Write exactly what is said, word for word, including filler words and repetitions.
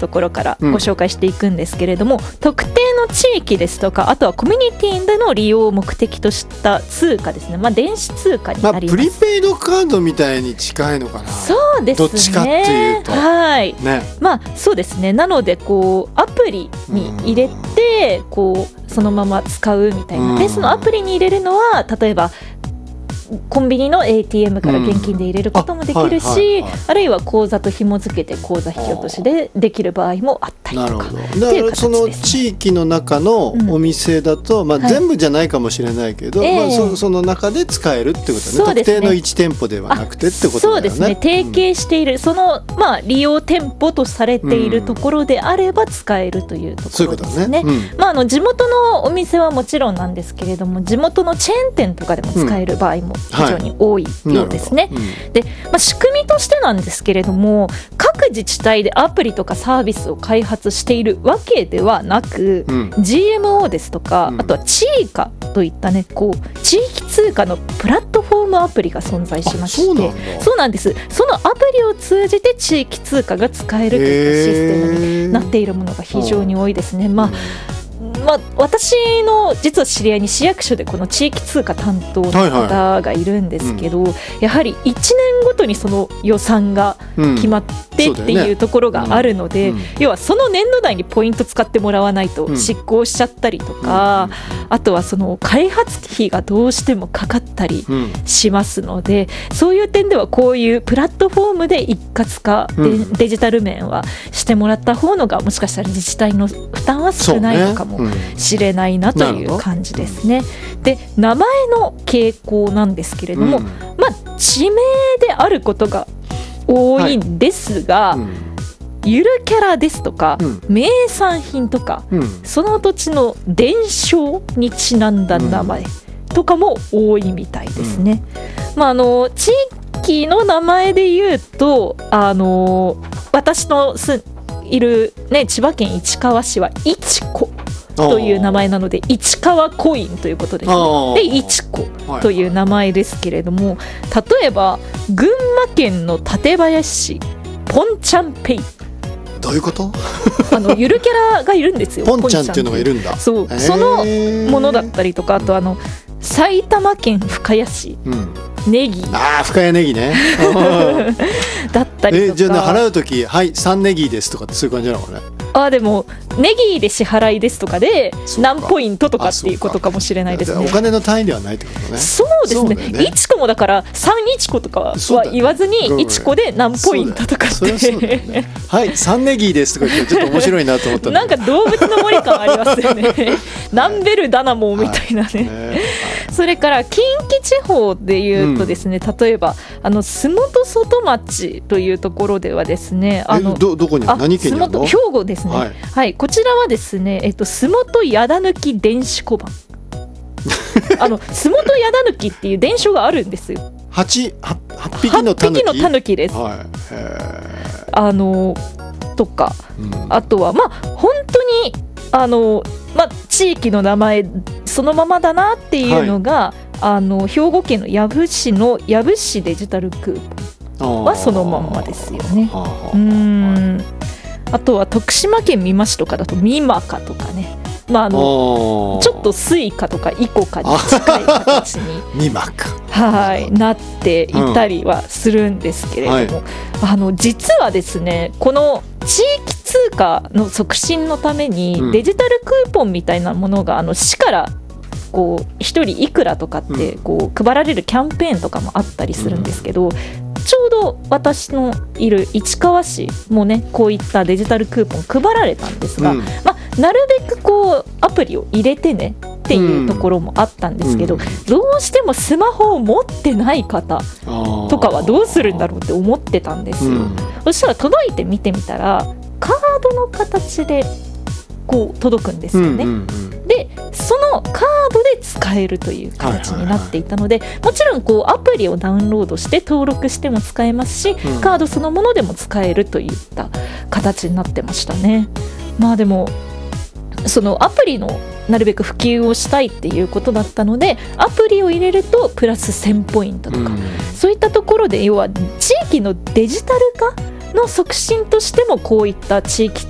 ところからご紹介していくんですけれども、うん、特定の地域ですとか、あとはコミュニティでの利用を目的とした通貨ですね、まあ、電子通貨になります、 まあ、プリペイドカードみたいに近いのかな。 そうですね、 どっちかっていうと、 はいね、 まあそうですね。なのでこうアプリに入れてこうそのまま使うみたいな。でそのアプリに入れるのは例えばコンビニの エーティーエム から現金で入れることもできるし、うんあはいはいはい、あるいは口座と紐付けて口座引き落としでできる場合もあったりとか。なるほど。 だからその地域の中のお店だと、うんまあ、全部じゃないかもしれないけど、はいまあ、そ, その中で使えるってことだね。そうですね、特定のいち店舗ではなくてってことだよね。 そうですね、提携している、うん、その、まあ、利用店舗とされているところであれば使えるというところですね。そういうことだね、うんまあ、あの地元のお店はもちろんなんですけれども、地元のチェーン店とかでも使える場合も非常に多い、はいようですね、うんでまあ、仕組みとしてなんですけれども、各自治体でアプリとかサービスを開発しているわけではなく、うん、ジーエムオー ですとか、うん、あとはチーカといったねこう地域通貨のプラットフォームアプリが存在しまして、そうなんだ。そうなんです。そのアプリを通じて地域通貨が使えるといったシステムになっているものが非常に多いですね。まあまあ、私の実は知り合いに市役所でこの地域通貨担当の方がいるんですけど、はいはいうん、やはりいちねんごとにその予算が決まってっていうところがあるので、うんねうん、要はその年度内にポイント使ってもらわないと失効しちゃったりとか、うん、あとはその開発費がどうしてもかかったりしますので、うん、そういう点ではこういうプラットフォームで一括化、うん、デジタル面はしてもらった方のがもしかしたら自治体の負担は少ないのかもしれないなという感じですね。で名前の傾向なんですけれども、うん、まあ地名であることが多いんですが、はいうん、ゆるキャラですとか、うん、名産品とか、うん、その土地の伝承にちなんだ名前とかも多いみたいですね、うんまあ、あの地域の名前で言うとあの私のすいる、ね、千葉県市川市はいちこという名前なので市川コインということです、ね、でいちこという名前ですけれども、例えば群馬県の館林市ポンチャンペイ、 どういうことあのゆるキャラがいるんですよ。 ポンちゃんっていうのがいるんだ。 そう、そのものだったりとか、あとあの埼玉県深谷市、うん、ネギ、 ああ深谷ネギねだったりとか、 えじゃあ、ね、払うときはいさんネギですとかってそういう感じなのかね。 あでもネギで支払いですとかで何ポイントとかっていうことかもしれないですね。 お金の単位ではないってことね。 そうですね。ねいちこもだからさんいちことかは言わずにいちこで何ポイントとかって、 ね、はいさんネギですとか言ってちょっと面白いなと思ったんなんか動物の森感ありますよねナンベルダナモみたいなね、はいね、それから近畿地方でいうとですね、うん、例えばあの洲本外町というところではですね、あの ど, どこに何県にあるの？兵庫ですね、はいはい、こちらはですね、えっと、洲本やだぬき電子小判あの洲本やだぬきっていう伝承があるんですよ。 8, 8匹のタヌキ、はっぴきのタヌキです、はい、へあのとか、うん、あとはまあ本当にあの、まあ、地域の名前そのままだなっていうのが、はい、あの兵庫県の養父市の養父市デジタルクーポンはそのまんまですよね。うーん、はい、あとは徳島県美馬市とかだと美馬かとかね、まあ、あのちょっとスイカとかイコカに近い形に美馬かはいなっていたりはするんですけれども、うんはい、あの実はですねこの地域通貨の促進のためにデジタルクーポンみたいなものがあの市からこうひとりいくらとかってこう配られるキャンペーンとかもあったりするんですけど、ちょうど私のいる市川市もねこういったデジタルクーポン配られたんですが、うんまあ、なるべくこうアプリを入れてねっていうところもあったんですけど、うん、どうしてもスマホを持ってない方とかはどうするんだろうって思ってたんですよ、うん、そしたら届いて見てみたらカードの形でこう届くんですよね、うんうんうん、でそのカードで使えるという形になっていたので、はいはいはい、もちろんこうアプリをダウンロードして登録しても使えますし、うん、カードそのものでも使えるといった形になってましたね。まあでもそのアプリのなるべく普及をしたいっていうことだったのでアプリを入れるとプラスせんポイントとか、うん、そういったところで要は地域のデジタル化の促進としてもこういった地域